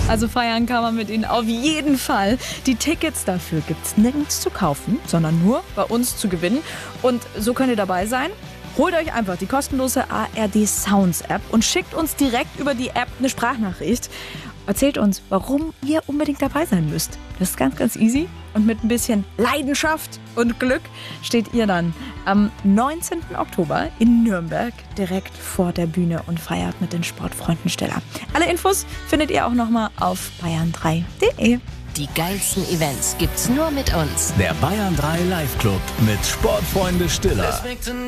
Also feiern kann man mit ihnen auf jeden Fall. Die Tickets dafür gibt's nirgends zu kaufen, sondern nur bei uns zu gewinnen. Und so könnt ihr dabei sein. Holt euch einfach die kostenlose ARD Sounds App und schickt uns direkt über die App eine Sprachnachricht. Erzählt uns, warum ihr unbedingt dabei sein müsst. Das ist ganz, ganz easy. Und mit ein bisschen Leidenschaft und Glück steht ihr dann am 19. Oktober in Nürnberg direkt vor der Bühne und feiert mit den Sportfreunden Stiller. Alle Infos findet ihr auch nochmal auf bayern3.de. Die geilsten Events gibt's nur mit uns. Der Bayern 3 Live Club mit Sportfreunde Stiller.